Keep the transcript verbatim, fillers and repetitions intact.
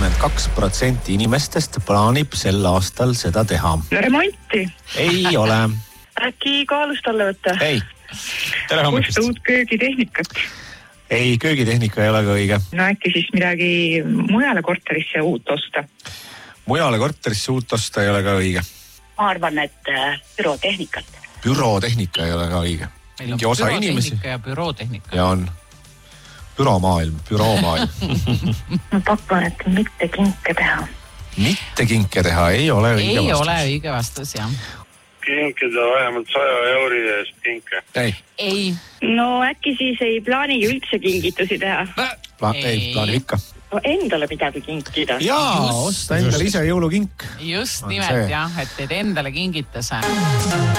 kuuskümmend kaks protsenti inimestest plaanib sel aastal seda teha. Remonti. Ei ole. Äkki kaalust alla võtta? Ei. Tere hommikust. Kust uut köögitehnikat? Ei, köögitehnika ei ole ka õige. No äkki siis midagi mujale korterisse uut osta? Mujale korterisse uut osta ei ole ka õige. Ma arvan, et bürotehnikat. Bürotehnika ei ole ka õige. Mingi osa inimesi. Ja bürootehnika. Ja on. Büromaailm, büroomaailm. Ma pakun, et mitte kinke teha. Mitte kinke teha ei ole õige ei vastus. Ei ole õige vastus, jah. Kinkida vähemalt saja euri eest kinke. Ei. Ei. No äkki siis ei plaanigi üldse kingitusi teha? Pla- ei, ei plaani ikka. No endale midagi kinkida. Jaa, osta endale ise jõulukink. Just On nimelt see. jah, et teed endale kingituse.